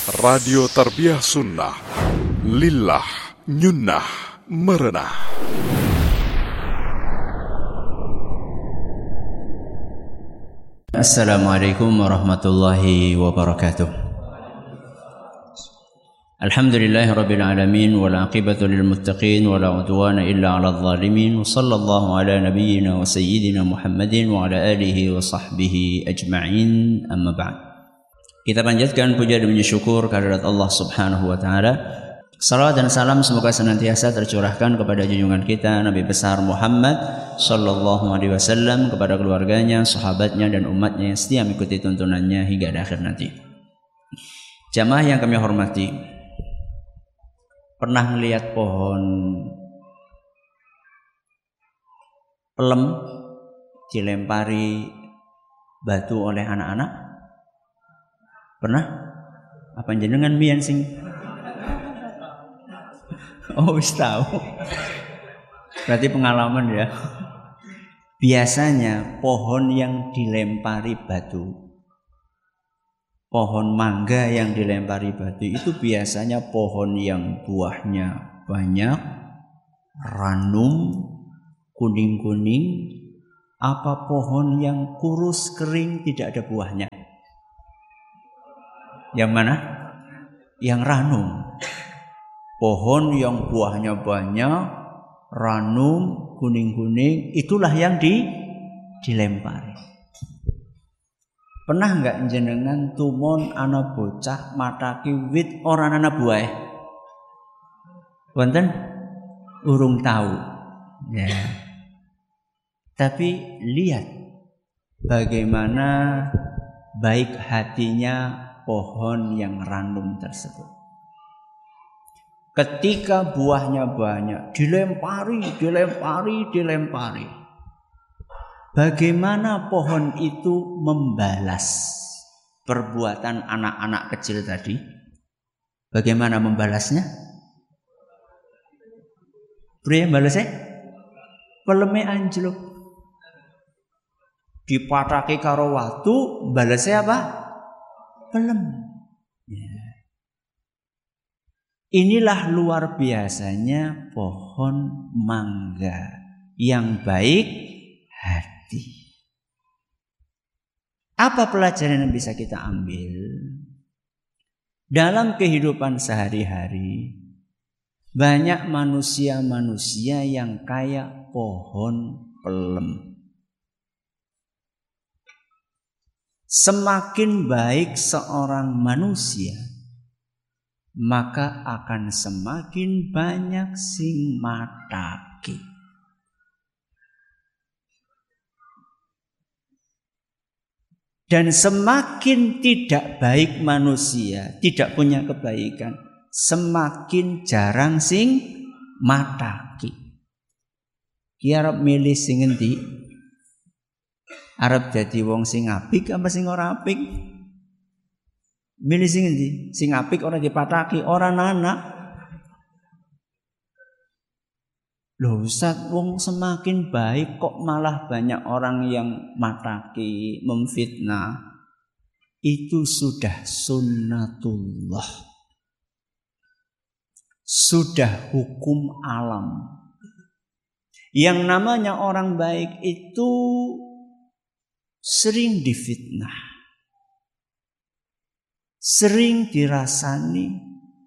Radio Tarbiyah Sunnah, Lillah, Nyunnah, Merenah. Assalamualaikum warahmatullahi wabarakatuh. Alhamdulillahi rabbil alamin wal aqibatu lil muttaqin wala udwana illa 'alal zalimin. Wassallallahu ala nabiyyina wa sayyidina Muhammadin wa ala alihi wa sahbihi ajma'in. Amma ba'd. Kita panjatkan puja dan puji syukur kehadirat Allah Subhanahu wa taala. Salawat dan salam semoga senantiasa tercurahkan kepada junjungan kita Nabi besar Muhammad sallallahu alaihi wasallam, kepada keluarganya, sahabatnya dan umatnya yang setia mengikuti tuntunannya hingga akhir nanti. Jamaah yang kami hormati, pernah melihat pohon pelem dilempari batu oleh anak-anak? Pernah? Apa jenengan mian sing? Oh, wis tahu. Berarti pengalaman ya. Biasanya pohon yang dilempari batu, pohon mangga yang dilempari batu itu biasanya pohon yang buahnya banyak, ranum, kuning-kuning, apa pohon yang kurus kering tidak ada buahnya? Yang mana? Yang ranum. Pohon yang buahnya banyak, ranum, kuning-kuning, itulah yang dilempari. Pernah enggak jenengan tumon ana bocah mataki wit ora ana buah? Wonten? Urung tahu. Ya. Tapi lihat bagaimana baik hatinya pohon yang ranum tersebut. Ketika buahnya banyak, dilempari. Bagaimana pohon itu membalas perbuatan anak-anak kecil tadi? Bagaimana membalasnya? Priye balasnya? Peleme anjlok. Dipataki karo watu, balasnya apa? Pelem. Ya. Inilah luar biasanya pohon mangga yang baik hati. Apa pelajaran yang bisa kita ambil? Dalam kehidupan sehari-hari, banyak manusia-manusia yang kayak pohon pelem. Semakin baik seorang manusia, maka akan semakin banyak sing mataki. Dan semakin tidak baik manusia, tidak punya kebaikan, semakin jarang sing mataki. Ki arep milih sing endi? Arep dadi wong sing apik apa sing ora apik? Milih sing endi? Sing apik ora dipataki, ora anak. Loh Ustaz, wong semakin baik kok malah banyak orang yang mataki, memfitnah. Itu sudah sunnatullah. Sudah hukum alam. Yang namanya orang baik itu sering difitnah, sering dirasani,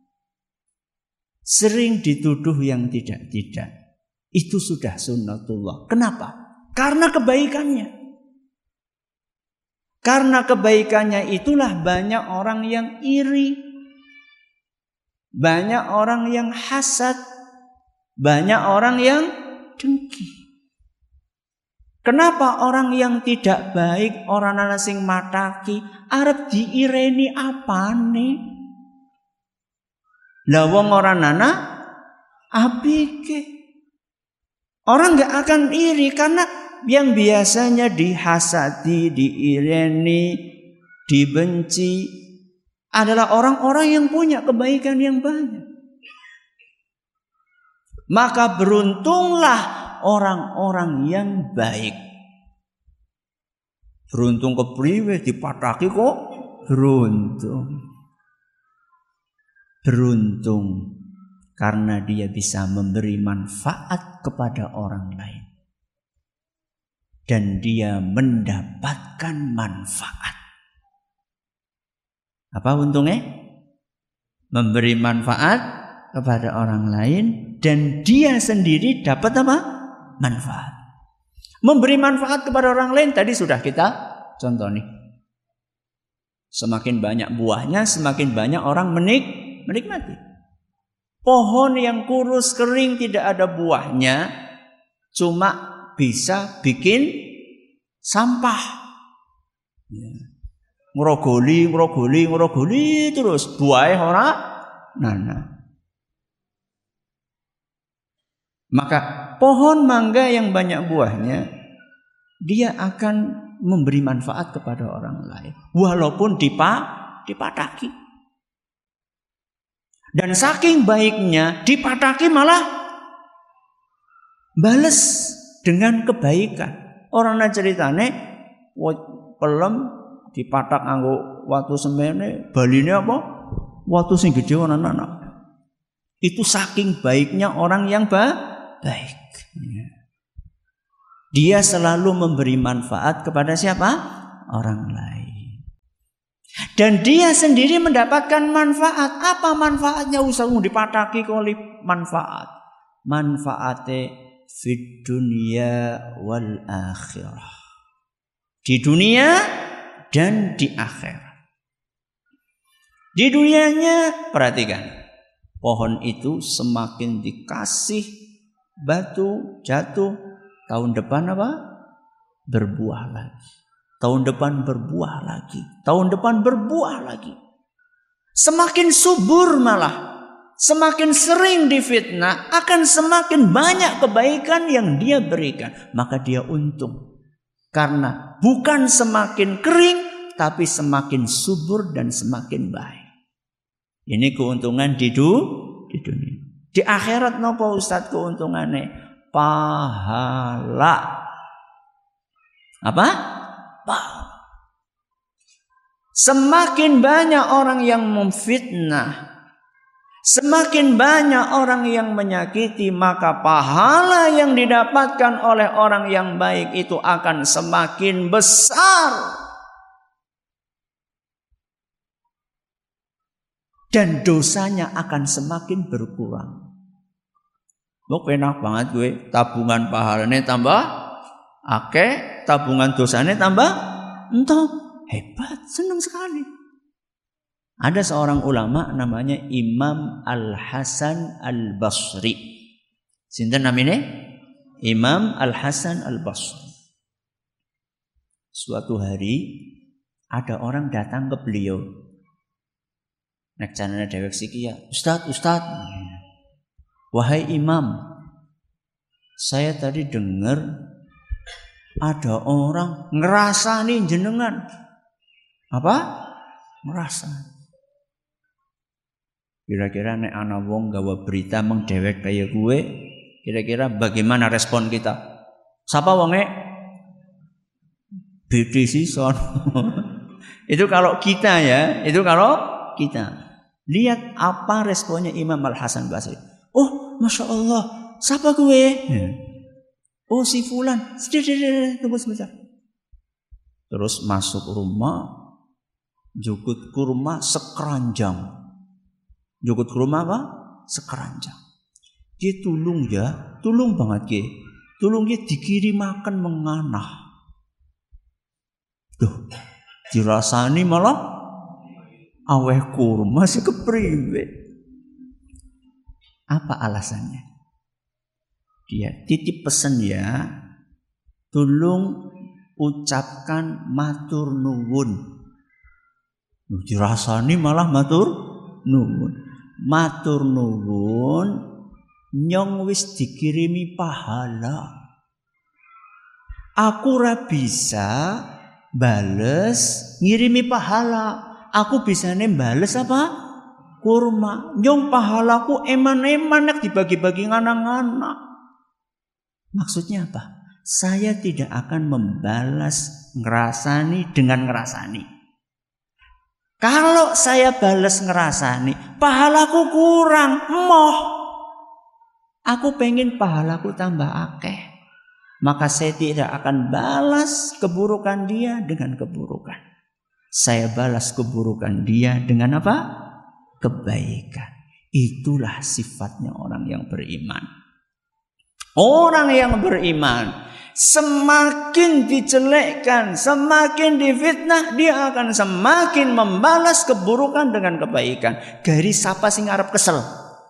sering dituduh yang tidak-tidak. Itu sudah sunnatullah. Kenapa? Karena kebaikannya. Karena kebaikannya itulah banyak orang yang iri, banyak orang yang hasad, banyak orang yang dengki. Kenapa orang yang tidak baik, orang ana sing mataki, arep diireni apane? Lah wong ora ana apike. Orang gak akan iri karena yang biasanya dihasati, diireni, dibenci adalah orang-orang yang punya kebaikan yang banyak. Maka beruntunglah orang-orang yang baik. Beruntung kepriwe dipataki kok beruntung. beruntung karena dia bisa memberi manfaat kepada orang lain. Dan dia mendapatkan manfaat. Apa untungnya? Memberi manfaat kepada orang lain dan dia sendiri dapat apa? Manfaat. Memberi manfaat kepada orang lain tadi sudah kita contoh nih. Semakin banyak buahnya, semakin banyak orang menikmati. Pohon yang kurus kering tidak ada buahnya, cuma bisa bikin sampah. Ngrogoli terus buahnya ora nana. Maka pohon mangga yang banyak buahnya, dia akan memberi manfaat kepada orang lain, walaupun dipataki. Dan saking baiknya dipataki malah bales dengan kebaikan. Orang ceritane pelem dipatak nganggo watu semene, baline apa? Watu sing gedhe ana anak. Itu saking baiknya orang yang baik. Dia selalu memberi manfaat kepada siapa? Orang lain. Dan dia sendiri mendapatkan manfaat. Apa manfaatnya? Usahmu dipataki oleh manfaat. Manfaatnya fid dunya wal akhirah. Di dunia dan di akhirat. Di dunianya perhatikan, pohon itu semakin dikasih batu jatuh, tahun depan apa? Berbuah lagi. Tahun depan berbuah lagi. Tahun depan berbuah lagi. Semakin subur malah. Semakin sering difitnah, akan semakin banyak kebaikan yang dia berikan. Maka dia untung. Karena bukan semakin kering, tapi semakin subur dan semakin baik. Ini keuntungan di dunia. Di akhirat napa Ustaz keuntungannya? Pahala. Apa? Pahala. Semakin banyak orang yang memfitnah, semakin banyak orang yang menyakiti, maka pahala yang didapatkan oleh orang yang baik itu akan semakin besar. Dan dosanya akan semakin berkurang. Lo enak banget gue, tabungan pahalanya tambah akeh, tabungan dosanya tambah entah, hebat, senang sekali. Ada seorang ulama namanya Imam Al-Hasan Al-Basri. Sinten namanya? Imam Al-Hasan Al-Basri. Suatu hari ada orang datang ke beliau. Nek canane dhewek siki ya, Ustaz. Wahai Imam, saya tadi dengar ada orang ngerasani jenengan. Apa? Ngerasani. Kira-kira nek ana wong gawa berita mengdewek kaya gue, kira-kira bagaimana respon kita? Sapa wonge? BDC son. Itu kalau kita ya, itu kalau kita. Lihat apa responnya Imam Al-Hasan Basri. Oh, Masya Allah, siapa gue? Oh, si Fulan. Tunggu sebentar. Terus masuk rumah, jukut kurma sekeranjang. Jukut kurma apa? Sekeranjang. Dia tulung banget dia. Tulung dia dikirim makan menganah. Duh, dirasani malah aweh kurma si kepriwe. Apa alasannya? Dia titip pesan ya, tolong ucapkan matur nuwun. Dirasani malah matur nuwun. Matur nuwun nyong wis dikirimi pahala. Aku ora bisa bales ngirimi pahala. Aku bisane bales apa? Kurma. Nyong pahalaku eman-eman nek dibagi-bagi nganak-nganak. Maksudnya apa? Saya tidak akan membalas ngerasani dengan ngerasani. Kalau saya balas ngerasani, pahalaku kurang, aku pengen pahalaku tambah akeh. Maka saya tidak akan balas keburukan dia dengan keburukan. Saya balas keburukan dia dengan apa? Kebaikan. Itulah sifatnya orang yang beriman. Orang yang beriman, semakin dijelekkan, semakin difitnah, dia akan semakin membalas keburukan dengan kebaikan. Garis siapa sing arep kesel?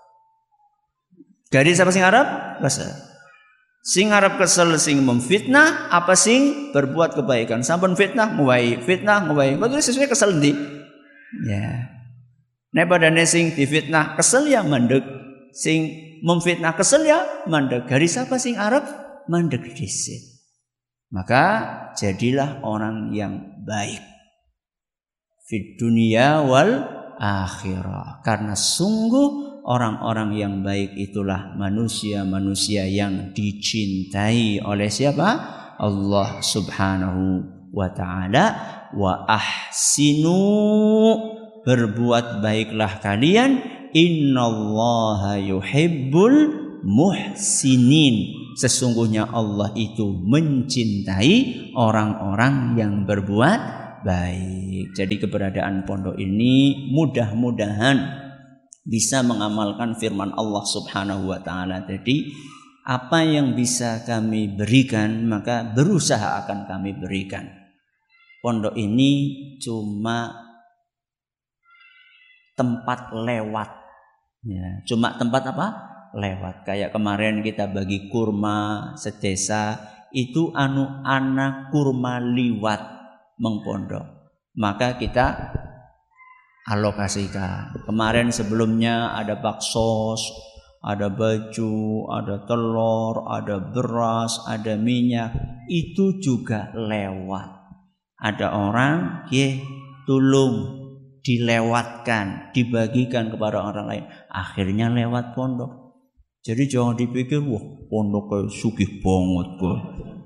Garis siapa sing arep kesel? Sing arep kesel sing memfitnah apa sing berbuat kebaikan? Sampun fitnah nguwai, fitnah nguwai. Kok sesuai kesel ndi? Ya. Nek padane sing difitnah kesel ya mandeg. Sing memfitnah kesel ya mandeg. Garis apa sing arep mandeg dhisik. Maka jadilah orang yang baik fid dunya wal akhirah. Karena sungguh orang-orang yang baik itulah manusia-manusia yang dicintai oleh siapa? Allah Subhanahu wa ta'ala. Wa ahsinu, berbuat baiklah kalian, innallaha yuhibbul muhsinin. Sesungguhnya Allah itu mencintai orang-orang yang berbuat baik. Jadi keberadaan pondok ini mudah-mudahan bisa mengamalkan firman Allah Subhanahu wa ta'ala. Jadi apa yang bisa kami berikan maka berusaha akan kami berikan. Pondok ini cuma tempat lewat. Ya, cuma tempat apa? Lewat. Kayak kemarin kita bagi kurma sedesa, itu anak kurma liwat mengpondok. Maka kita alokasikan. Kemarin sebelumnya ada baksos, ada baju, ada telur, ada beras, ada minyak. Itu juga lewat. Ada orang, tolong dilewatkan, dibagikan kepada orang lain. Akhirnya lewat pondok. Jadi jangan dipikir, wah pondok kayak sugih banget kok.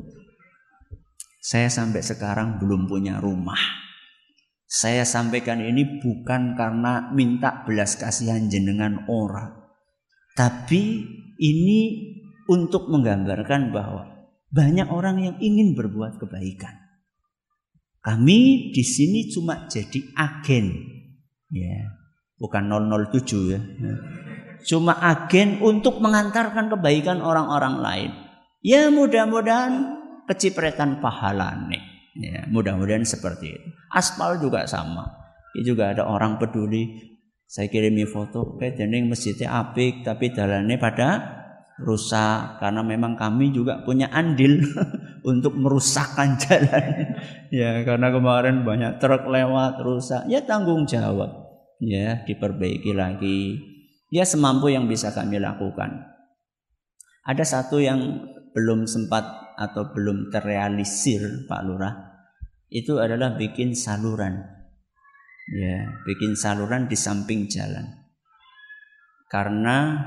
Saya sampai sekarang belum punya rumah. Saya sampaikan ini bukan karena minta belas kasihan jenengan orang. Tapi ini untuk menggambarkan bahwa banyak orang yang ingin berbuat kebaikan. Kami di sini cuma jadi agen. Ya, bukan 007 ya. Cuma agen untuk mengantarkan kebaikan orang-orang lain. Ya mudah-mudahan kecipretan pahala nih. Ya, mudah-mudahan seperti itu. Aspal juga sama. Ini juga ada orang peduli. Saya kirimi foto, dening masjidnya apik, tapi dalannya pada rusak. Karena memang kami juga punya andil untuk merusakkan jalan. Ya, karena kemarin banyak truk lewat rusak. Ya tanggung jawab. Ya, diperbaiki lagi. Ya semampu yang bisa kami lakukan. Ada satu yang belum sempat atau belum terrealisir Pak Lurah, itu adalah bikin saluran. Ya, bikin saluran di samping jalan. Karena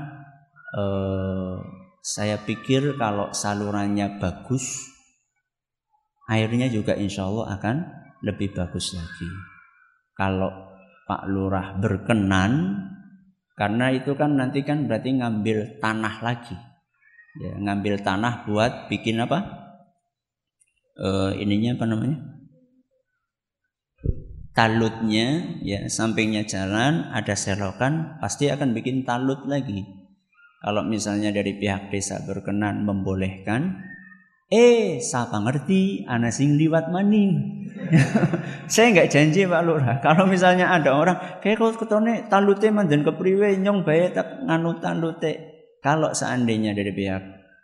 saya pikir kalau salurannya bagus, airnya juga insya Allah akan lebih bagus lagi. Kalau Pak Lurah berkenan, karena itu kan nanti kan berarti ngambil tanah lagi. Ya, ngambil tanah buat bikin apa? Ininya apa namanya? Talutnya, ya sampingnya jalan ada selokan, pasti akan bikin talut lagi. Kalau misalnya dari pihak desa berkenan membolehkan, siapa ngerti ana sing liwat maning. Saya nggak janji Pak Lurah. Kalau misalnya ada orang kayak kalau ketone talute mandan kepriwe nyong bae tak nganu talute. Kalau seandainya dari pihak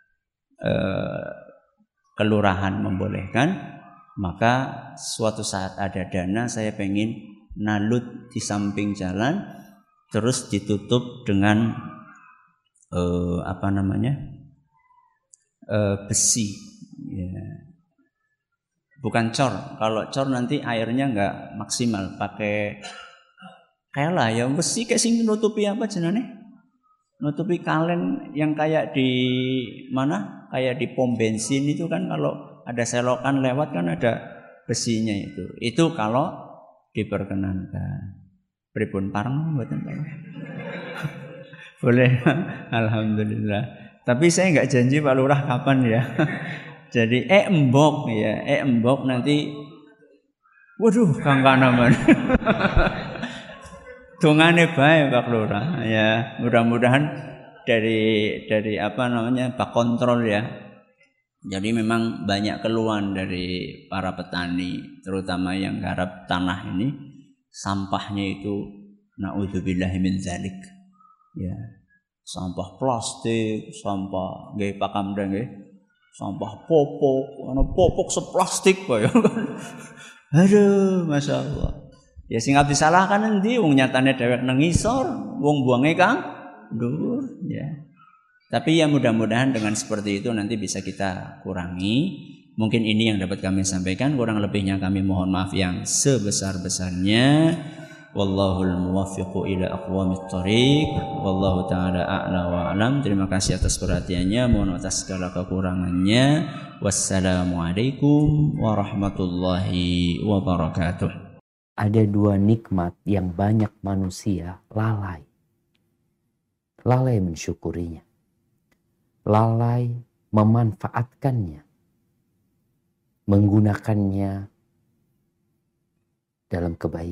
kelurahan membolehkan, maka suatu saat ada dana saya pengen nalut di samping jalan, terus ditutup dengan besi. Ya. Bukan cor. Kalau cor nanti airnya nggak maksimal. Pakai kayak lah ya besi kayak sing nutupi apa jenane? Nutupi kalen yang kayak di mana? Kayak di pom bensin itu kan kalau ada selokan lewat kan ada besinya itu. Itu kalau diperkenankan. Pripun parno mboten Pak? Boleh. Alhamdulillah. Tapi saya enggak janji Pak Lurah kapan ya. Jadi embok ya, embok nanti waduh kangkanaman. Dongane bae Pak Lurah ya. Mudah-mudahan dari Pak Kontrol ya. Jadi memang banyak keluhan dari para petani, terutama yang garap tanah ini, sampahnya itu naudzubillahi min dzalik. Ya. Sampah plastik, sampah nggih pakamda nggih. Sampah popok seplastik kok ya kan. Aduh, masyaallah. Ya sing abdi salahkan endi wong nyatane dhewek nang ngisor, wong buange kang dhuwur ya. Tapi ya mudah-mudahan dengan seperti itu nanti bisa kita kurangi. Mungkin ini yang dapat kami sampaikan. Kurang lebihnya kami mohon maaf yang sebesar-besarnya. Wallahul muwaffiqu ila aqwamit thoriq. Wallahu ta'ala a'la wa a'lam. Terima kasih atas perhatiannya. Mohon atas segala kekurangannya. Wassalamualaikum warahmatullahi wabarakatuh. Ada dua nikmat yang banyak manusia lalai. Lalai mensyukurinya. Lalai memanfaatkannya, menggunakannya dalam kebaikan.